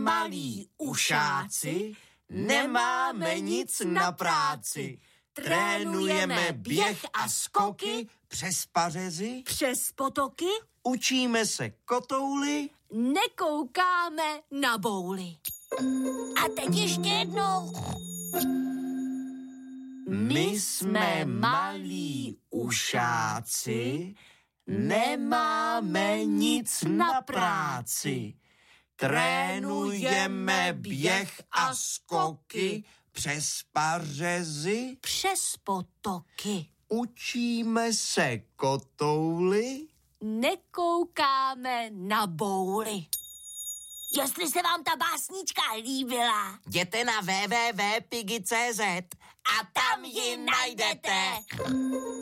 malí ušáci, nemáme nic na práci. Trénujeme běh a skoky přes pařezy, přes potoky, učíme se kotouly, nekoukáme na bouly. A teď ještě jednou. My jsme malí ušáci, nemáme nic na práci. Trénujeme běh a skoky přes pařezy, přes potoky, učíme se kotouly, nekoukáme na bouly. Jestli se vám ta básnička líbila, jděte na www.pigi.cz a tam ji najdete.